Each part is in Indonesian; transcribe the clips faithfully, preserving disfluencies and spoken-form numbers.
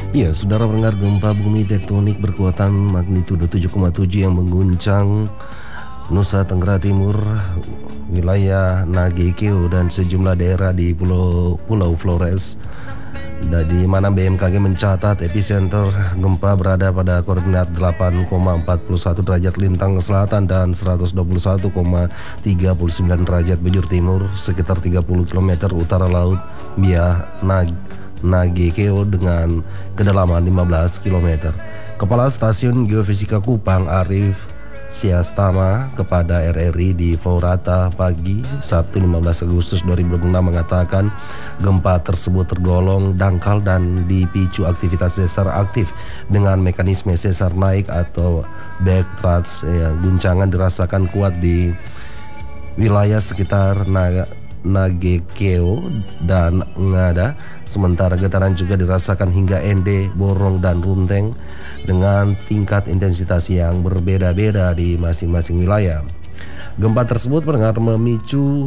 Iya, saudara pendengar, gempa bumi tektonik berkekuatan magnitudo tujuh koma tujuh yang mengguncang Nusa Tenggara Timur, wilayah Nagekeo dan sejumlah daerah di Pulau Pulau Flores. Dan di mana B M K G mencatat epicenter gempa berada pada koordinat delapan koma empat satu derajat lintang ke selatan dan seratus dua puluh satu koma tiga sembilan derajat bujur timur, sekitar tiga puluh kilometer utara laut Biak Nag Nagekeo dengan kedalaman lima belas kilometer. Kepala Stasiun Geofisika Kupang Arif Siastama kepada R R I di Florata pagi Sabtu lima belas Agustus dua ribu dua puluh enam mengatakan gempa tersebut tergolong dangkal dan dipicu aktivitas sesar aktif dengan mekanisme sesar naik atau backthrust. Ya, guncangan dirasakan kuat di wilayah sekitar Naga Nagekeo dan Ngada, sementara getaran juga dirasakan hingga Ende, Borong, dan Runteng dengan tingkat intensitas yang berbeda-beda di masing-masing wilayah. Gempa tersebut benar memicu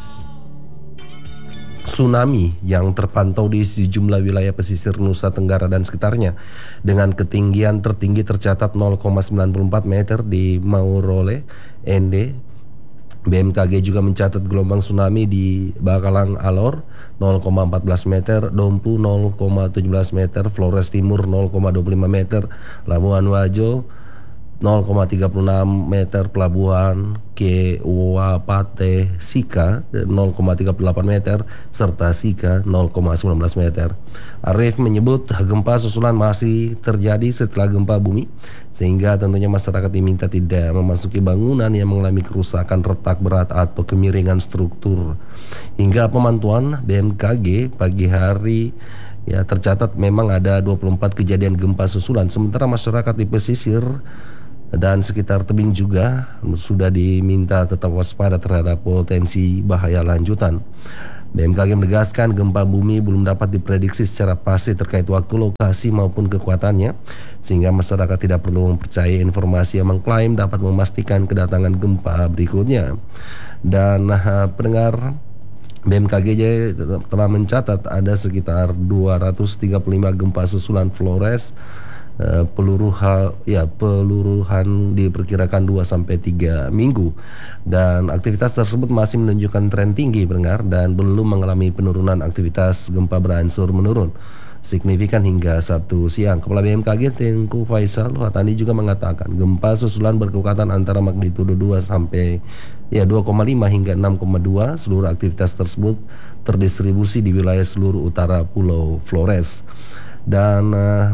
tsunami yang terpantau di sejumlah wilayah pesisir Nusa Tenggara dan sekitarnya, dengan ketinggian tertinggi tercatat nol koma sembilan empat meter di Maurole, Ende. B M K G juga mencatat gelombang tsunami di Bakalang Alor nol koma empat belas meter, Dompu nol koma tujuh belas meter, Flores Timur nol koma dua puluh lima meter, Labuan Bajo nol koma tiga puluh enam meter, Pelabuhan Kewapate Sika nol koma tiga puluh delapan meter, serta Sika nol koma sembilan belas meter. Arif menyebut gempa susulan masih terjadi setelah gempa bumi, sehingga tentunya masyarakat diminta tidak memasuki bangunan yang mengalami kerusakan retak berat atau kemiringan struktur. Hingga pemantauan B M K G pagi hari, ya, tercatat memang ada dua puluh empat kejadian gempa susulan, sementara masyarakat di pesisir dan sekitar tebing juga sudah diminta tetap waspada terhadap potensi bahaya lanjutan. B M K G menegaskan gempa bumi belum dapat diprediksi secara pasti terkait waktu, lokasi maupun kekuatannya, sehingga masyarakat tidak perlu mempercayai informasi yang mengklaim dapat memastikan kedatangan gempa berikutnya. Dan uh, pendengar, B M K G telah mencatat ada sekitar dua ratus tiga puluh lima gempa susulan Flores. Uh, peluruhan ya peluruhan diperkirakan dua sampai tiga minggu, dan aktivitas tersebut masih menunjukkan tren tinggi pendengar dan belum mengalami penurunan. Aktivitas gempa berangsur menurun signifikan hingga Sabtu siang. Kepala B M K G Tengku Faisal Hatani juga mengatakan gempa susulan berkekuatan antara magnitudo dua sampai ya dua koma lima hingga enam koma dua. Seluruh aktivitas tersebut terdistribusi di wilayah seluruh utara Pulau Flores. Dan uh,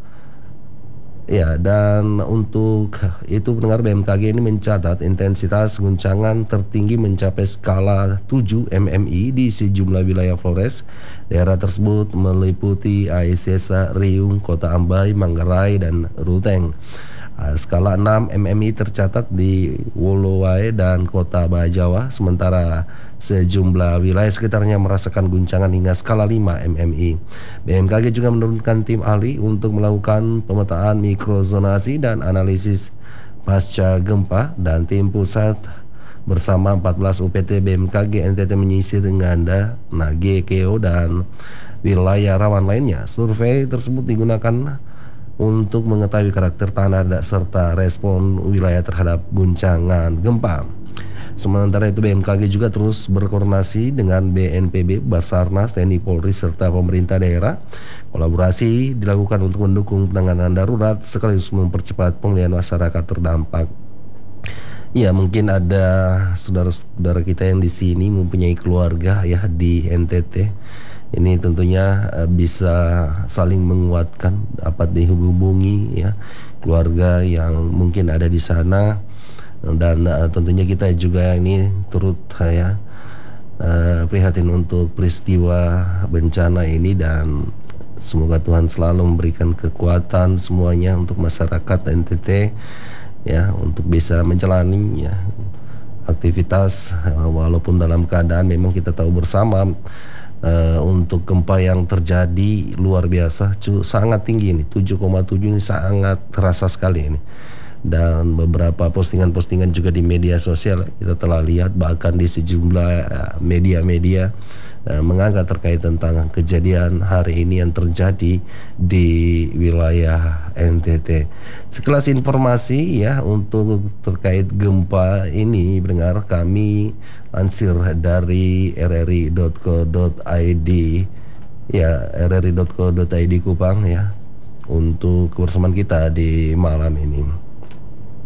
Ya, dan untuk itu pendengar, B M K G ini mencatat intensitas guncangan tertinggi mencapai skala tujuh M M I di sejumlah wilayah Flores. Daerah tersebut meliputi Aisesa, Riung, Kota Ambai, Manggarai, dan Ruteng. Skala enam M M I tercatat di Wolowai dan Kota Bajawa, sementara sejumlah wilayah sekitarnya merasakan guncangan hingga skala lima M M I. B M K G juga menurunkan tim ahli untuk melakukan pemetaan mikrozonasi dan analisis pasca gempa, dan tim pusat bersama empat belas U P T B M K G N T T menyisir Ngada, Nagekeo, dan wilayah rawan lainnya. Survei tersebut digunakan untuk mengetahui karakter tanah serta respon wilayah terhadap guncangan gempa. Sementara itu B M K G juga terus berkoordinasi dengan B N P B, Basarnas, T N I Polri, serta pemerintah daerah. Kolaborasi dilakukan untuk mendukung penanganan darurat sekaligus mempercepat pemulihan masyarakat terdampak. Ya, mungkin ada saudara-saudara kita yang di sini mempunyai keluarga ya di N T T. Ini tentunya uh, bisa saling menguatkan, dapat dihubungi ya keluarga yang mungkin ada di sana, dan uh, tentunya kita juga ini turut uh, ya uh, prihatin untuk peristiwa bencana ini, dan semoga Tuhan selalu memberikan kekuatan semuanya untuk masyarakat N T T ya untuk bisa menjalani ya aktivitas uh, walaupun dalam keadaan memang kita tahu bersama. Uh, untuk gempa yang terjadi luar biasa, cu- sangat tinggi ini, tujuh koma tujuh ini sangat terasa sekali ini. dan beberapa postingan-postingan juga di media sosial kita telah lihat, bahkan di sejumlah media-media uh, mengangkat terkait tentang kejadian hari ini yang terjadi di wilayah N T T. Sekelas informasi ya untuk terkait gempa ini, pendengar, kami lansir dari r r i dot co dot i d ya, r r i dot co dot i d Kupang ya, untuk kebersamaan kita di malam ini.